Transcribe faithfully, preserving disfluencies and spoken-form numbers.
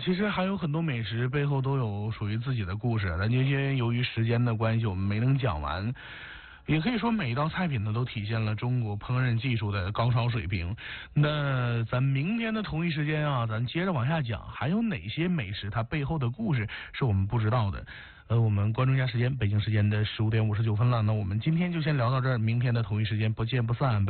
其实还有很多美食背后都有属于自己的故事，但因为由于时间的关系，我们没能讲完。也可以说每一道菜品呢都体现了中国烹饪技术的高超水平。那咱明天的同一时间啊，咱接着往下讲，还有哪些美食它背后的故事是我们不知道的。呃，我们关注一下时间，北京时间的十五点五十九分了。那我们今天就先聊到这儿，明天的同一时间不见不散。